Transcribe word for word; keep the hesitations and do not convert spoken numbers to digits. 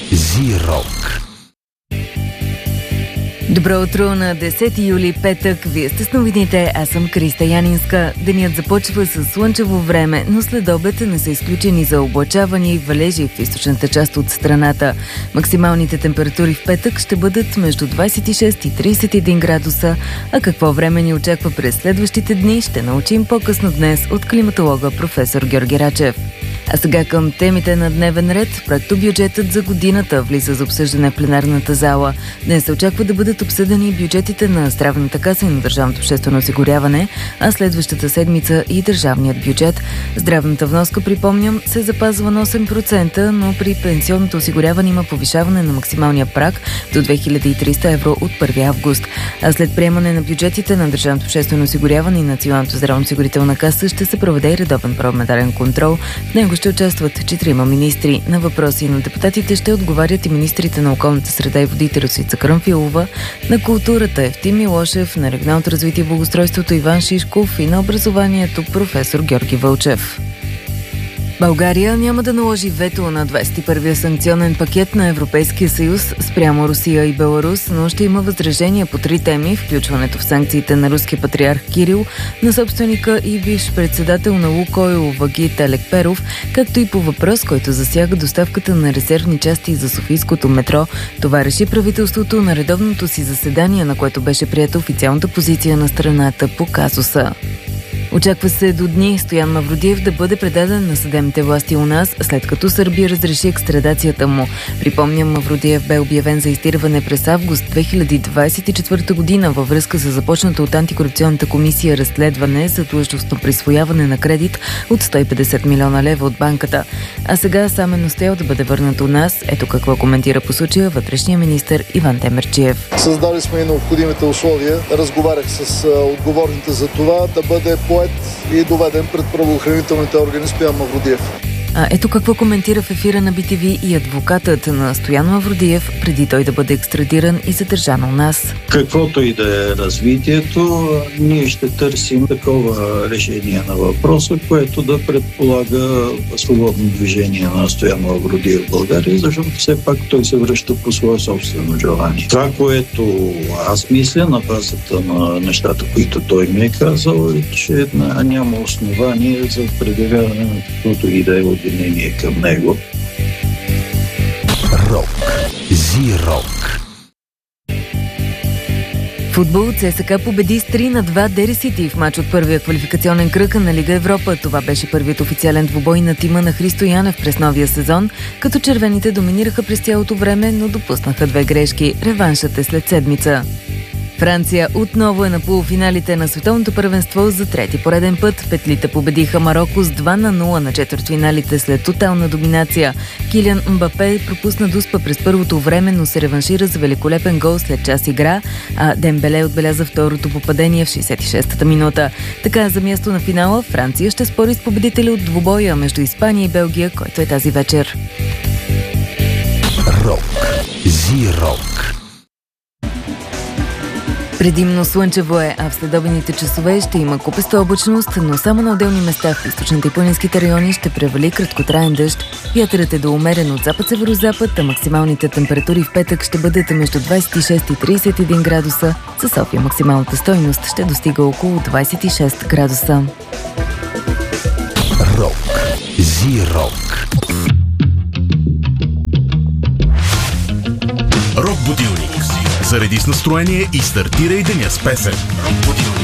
Зи-рок. Добро утро на десети юли, петък. Вие сте с новините, аз съм Криста Янинска. Денят започва с слънчево време, но след обед не са изключени за облачавания и валежи в източната част от страната. Максималните температури в петък ще бъдат между двадесет и шест и тридесет и един градуса, а какво време ни очаква през следващите дни ще научим по-късно днес от климатолога професор Георги Рачев. А сега към темите на дневен ред. Проектобюджетът за годината влиза за обсъждане в пленарната зала. Днес се очаква да бъдат обсъдени бюджетите на Здравната каса и на Държавното обществено осигуряване, а следващата седмица и държавният бюджет. Здравната вноска, припомням, се запазва на осем процента, но при пенсионното осигуряване има повишаване на максималния праг до две хиляди и триста евро от първи август. А след приемане на бюджетите на Държавното обществено осигуряване и Националната здравноосигурителна каса ще се проведе и редовен парламентарен контрол. В него ще участват четирима министри. На въпроси на депутатите ще отговарят и министрите на околната среда и водите Росица Карамфилова, на културата Евтим Милошев, на регионалното развитие и благоустройството Иван Шишков и на образованието професор Георги Вълчев. България няма да наложи вето на двадесет и първия санкционен пакет на Европейския съюз спрямо Русия и Беларус, но ще има възражения по три теми: включването в санкциите на руския патриарх Кирил, на собственика и бивш председател на Лукойл Вагит Алекперов, както и по въпрос, който засяга доставката на резервни части за софийското метро. Това реши правителството на редовното си заседание, на което беше приета официалната позиция на страната по казуса. Очаква се до дни Стоян Мавродиев да бъде предаден на съдебните власти у нас, след като Сърбия разреши екстрадацията му. Припомням, Мавродиев бе обявен за издирване през август две хиляди двадесет и четвърта година във връзка с започната от антикорупционната комисия разследване за длъжностно присвояване на кредит от сто и петдесет милиона лева от банката. А сега сам е настоял да бъде върнат у нас. Ето какво коментира по случая вътрешния министър Иван Темерджиев. Създали сме и необходимите условия. Разговарях с а, отговорните за това да бъде поет и доведен пред правоохранителните органи Стоян Мавродиев. А ето какво коментира в ефира на Би Ти Ви и адвокатът на Стоян Мавродиев, преди той да бъде екстрадиран и задържан у нас. Каквото и да е развитието, ние ще търсим такова решение на въпроса, което да предполага свободно движение на Стоян Мавродиев в България, защото все пак той се връща по свое собствено желание. Това, което аз мисля на базата на нещата, които той ми е казал, е, че няма основание за предявяване на каквото и да е обвинение към него. Рок. Зи-рок. Футбол. ЦСКА победи с три на две Дери Сити в мач от първия квалификационен кръг на Лига Европа. Това беше първият официален двубой на тима на Христо Янев през новия сезон, като червените доминираха през цялото време, но допуснаха две грешки. Реваншът е след седмица. Франция отново е на полуфиналите на световното първенство за трети пореден път. Петлите победиха Мароко с два на нула на четвъртфиналите след тотална доминация. Килиан Мбапе пропусна дуспа през първото време, но се реваншира за великолепен гол след час игра, а Дембеле отбеляза второто попадение в шейсет и шестата минута. Така, за място на финала Франция ще спори с победителя от двубоя между Испания и Белгия, който е тази вечер. Рок. Зи-рок. Предимно слънчево е, а в следобедните часове ще има купеста облачност, но само на отделни места в източните и планинските райони ще превали краткотраен дъжд. Вятърът е до умерен от запад-северозапад, а максималните температури в петък ще бъдат между двадесет и шест и тридесет и един градуса. За София максималната стойност ще достига около двадесет и шест градуса. Рок. Зи-рок. Рок будилник. Зареди с настроение и стартирай деня с песен.